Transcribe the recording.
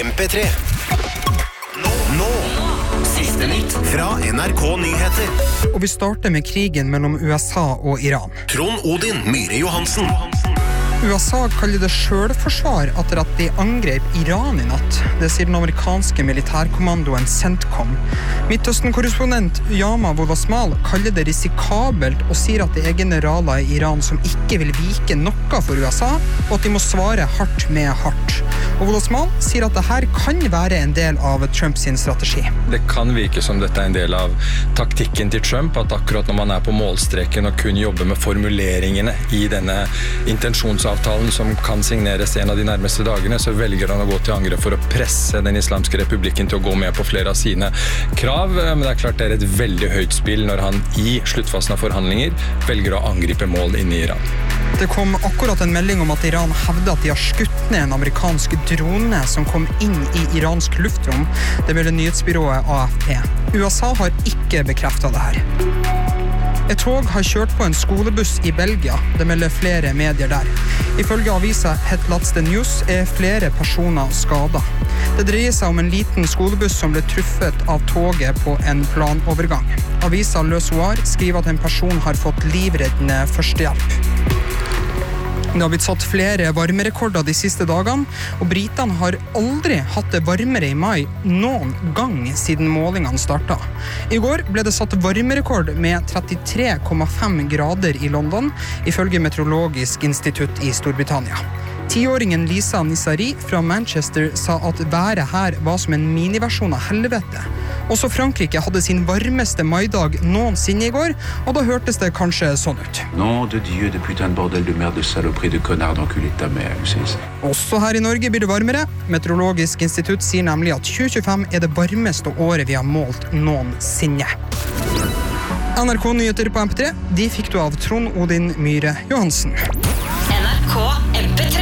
MP3. Nå. Siste nytt fra NRK Nyheter. Og vi starter med krigen mellom USA og Iran. Trond Odin Myhre Johansen. USA kaller det selvforsvar etter at de angrep Iran i natt. Det sier den amerikanske militærkommandoen CENTCOM. Midtøsten-korrespondent Yama Wolasmal kaller det risikabelt og sier at det er generaler i Iran som ikke vil vike noe for USA, og at de må svare hardt med hardt. Og Wolasmal sier at dette kan være en del av Trumps strategi. Det kan virke som dette er en del av taktikken til Trump, at akkurat når man er på målstreken og kun jobber med formuleringene i denne intensjonsavtalen som kan signeres en av de nærmeste dagene, så velger han å gå til angrep for å presse den islamske republikken til å gå med på flere av sine krav. Men det er klart det er et veldig høyt spill når han i sluttfasen av forhandlinger velger å angripe mål inne i Iran. Det kom akkurat en melding om at Iran hevder at de har skutt ned en amerikansk drone som kom inn i iransk luftrom. Det melder nyhetsbyrået AFP. USA har ikke bekreftet det her. Et tog har kjørt på en skolebuss i Belgia. Det melder flere medier der. Ifølge avisa Hetlatste News er flere personer skadet. Det dreier seg om en liten skolebuss som ble truffet av toget på en planovergang. Avisa Le Soir skriver at en person har fått livreddende førstehjelp. Det har blitt satt flere varmerekorder de siste dagene, og britene har aldri hatt det varmere i mai noen gang siden målingene startet. I går ble det satt varmerekord med 33,5 grader i London, ifølge Meteorologisk institutt i Storbritannia. 10-åringen Lisa Nissari fra Manchester sa at været her var som en miniversjon av helvete. Også Frankrike hadde sin varmeste maidag noensinne i går, og da hørtes det kanskje sånn ut. Nom de Dieu, de putain de bordel de merde, de saloperie de connard d'enculé de ta mère, Også her i Norge blir det varmere. Meteorologisk institutt sier nemlig at 2025 er det varmeste året vi har målt noensinne. NRK Nyheter på MP3, de fikk du av Trond Odin Myhre Johansen. NRK MP3.